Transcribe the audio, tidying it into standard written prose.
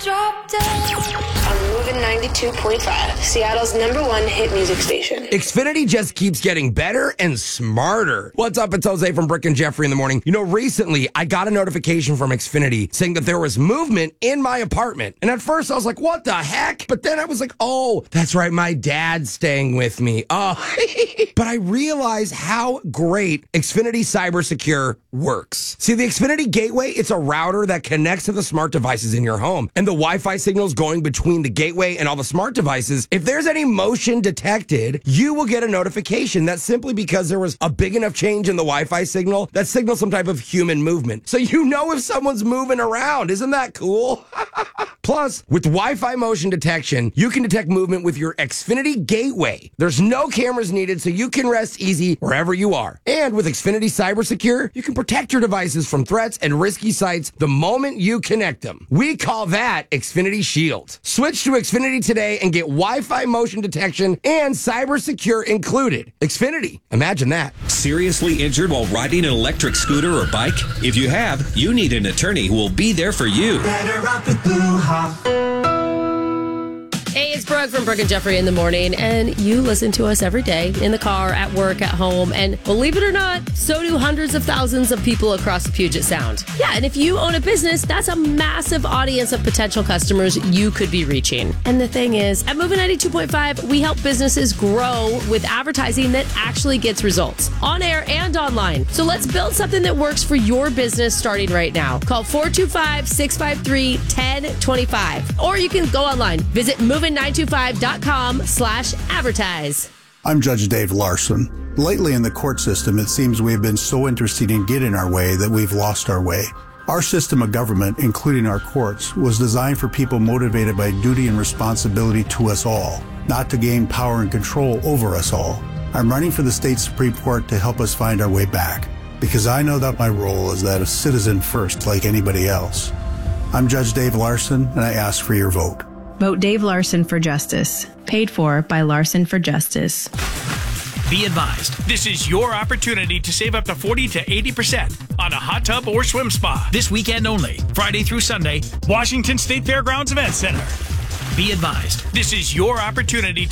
Drop down. On Moving 92.5, Seattle's #1 hit music station. Xfinity just keeps getting better and smarter. What's up? It's Jose from Brick and Jeffrey in the morning. You know, recently I got a notification from Xfinity saying that there was movement in my apartment. And at first I was like, what the heck? But then I was like, oh, that's right. My dad's staying with me. Oh, but I realized how great Xfinity Cyber Secure works. See, the Xfinity Gateway, it's a router that connects to the smart devices in your home. And the Wi-Fi signals going between the gateway and all the smart devices, if there's any motion detected, you will get a notification. That's simply because there was a big enough change in the Wi-Fi signal that signals some type of human movement. So you know if someone's moving around. Isn't that cool? Plus, with Wi-Fi motion detection, you can detect movement with your Xfinity Gateway. There's no cameras needed, so you can rest easy wherever you are. And with Xfinity Cyber Secure, you can protect your devices from threats and risky sites the moment you connect them. We call that Xfinity Shield. Switch to Xfinity today and get Wi-Fi motion detection and Cyber Secure included. Xfinity, imagine that. Seriously injured while riding an electric scooter or bike? If you have, you need an attorney who will be there for you. Better off with Blue Hawk. Hey, it's Brooke from Brooke and Jeffrey in the morning, and you listen to us every day in the car, at work, at home, and believe it or not, so do hundreds of thousands of people across the Puget Sound. Yeah, and if you own a business, that's a massive audience of potential customers you could be reaching. And the thing is, at Moving 92.5, we help businesses grow with advertising that actually gets results, on air and online. So let's build something that works for your business starting right now. Call 425-653-1025, or you can go online, visit moving925.com/advertise. I'm Judge Dave Larson. Lately in the court system, it seems we've been so interested in getting our way that we've lost our way. Our system of government, including our courts, was designed for people motivated by duty and responsibility to us all, not to gain power and control over us all. I'm running for the state Supreme Court to help us find our way back, because I know that my role is that of citizen first like anybody else. I'm Judge Dave Larson, and I ask for your vote. Vote Dave Larson for Justice. Paid for by Larson for Justice. Be advised, this is your opportunity to save up to 40 to 80% on a hot tub or swim spa. This weekend only, Friday through Sunday, Washington State Fairgrounds Event Center. Be advised, this is your opportunity